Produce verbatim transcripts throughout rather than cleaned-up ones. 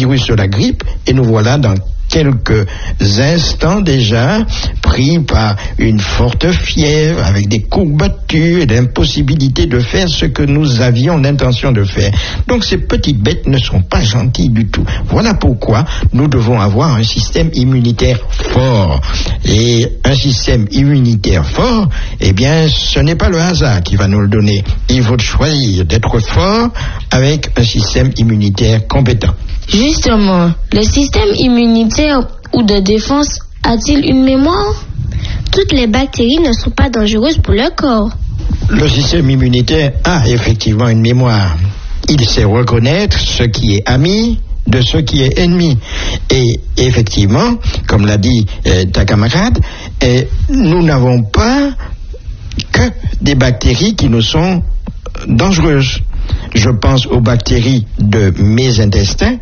virus de la grippe, et nous voilà dans quelques instants déjà pris par une forte fièvre, avec des courbatures et l'impossibilité de faire ce que nous avions l'intention de faire. Donc ces petites bêtes ne sont pas gentilles du tout. Voilà pourquoi nous devons avoir un système immunitaire fort. Et un système immunitaire fort, eh bien, ce n'est pas le hasard qui va nous le donner. Il faut choisir d'être fort avec un système immunitaire compétent. Justement, le système immunitaire ou de défense a-t-il une mémoire? Toutes les bactéries ne sont pas dangereuses pour le corps. Le système immunitaire a effectivement une mémoire. Il sait reconnaître ce qui est ami de ce qui est ennemi. Et effectivement, comme l'a dit euh, ta camarade, euh, nous n'avons pas que des bactéries qui nous sont dangereuses. Je pense aux bactéries de mes intestins.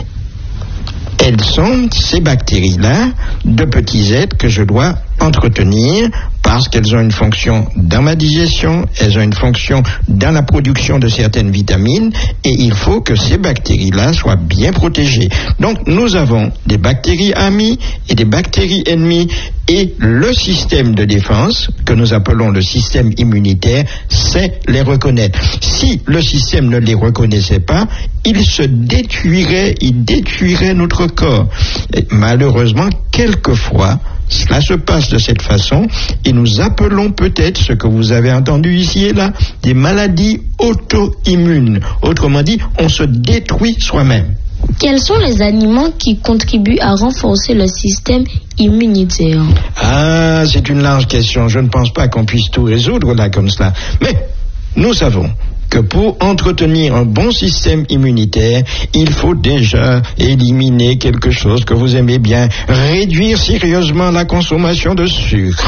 Elles sont, ces bactéries-là, de petits êtres que je dois entretenir parce qu'elles ont une fonction dans ma digestion, elles ont une fonction dans la production de certaines vitamines, et il faut que ces bactéries-là soient bien protégées. Donc nous avons des bactéries amies et des bactéries ennemies, et le système de défense, que nous appelons le système immunitaire, sait les reconnaître. Si le système ne les reconnaissait pas, il se détruirait, il détruirait notre corps. Et malheureusement, quelquefois, cela se passe de cette façon, et nous appelons peut-être ce que vous avez entendu ici et là, des maladies auto-immunes. Autrement dit, on se détruit soi-même. Quels sont les aliments qui contribuent à renforcer le système immunitaire? Ah, c'est une large question. Je ne pense pas qu'on puisse tout résoudre là comme cela. Mais nous savons que pour entretenir un bon système immunitaire, il faut déjà éliminer quelque chose que vous aimez bien, réduire sérieusement la consommation de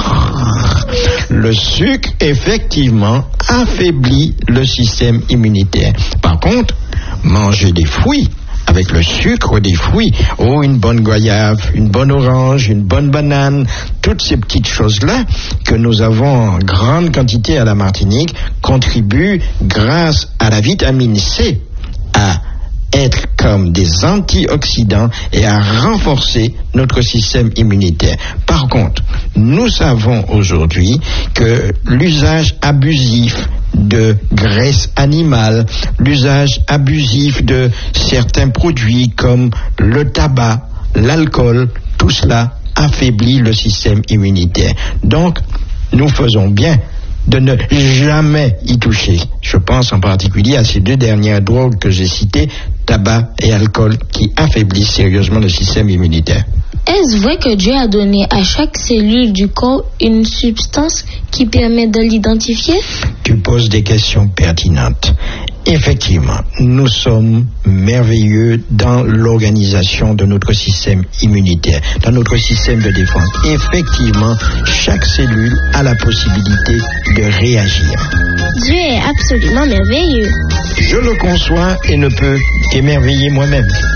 sucre. Le sucre, effectivement, affaiblit le système immunitaire. Par contre, manger des fruits, avec le sucre des fruits, oh, une bonne goyave, une bonne orange, une bonne banane, toutes ces petites choses-là que nous avons en grande quantité à la Martinique contribuent, grâce à la vitamine C, à être comme des antioxydants et à renforcer notre système immunitaire. Par contre, nous savons aujourd'hui que l'usage abusif de graisse animale, l'usage abusif de certains produits comme le tabac, l'alcool, tout cela affaiblit le système immunitaire. Donc, nous faisons bien de ne jamais y toucher. Je pense en particulier à ces deux dernières drogues que j'ai citées, tabac et alcool, qui affaiblissent sérieusement le système immunitaire. Est-ce vrai que Dieu a donné à chaque cellule du corps une substance qui permet de l'identifier? Tu poses des questions pertinentes. Effectivement, nous sommes merveilleux dans l'organisation de notre système immunitaire, dans notre système de défense. Effectivement, chaque cellule a la possibilité de réagir. Dieu est absolument merveilleux. Je le conçois et ne peux qu'émerveiller moi-même.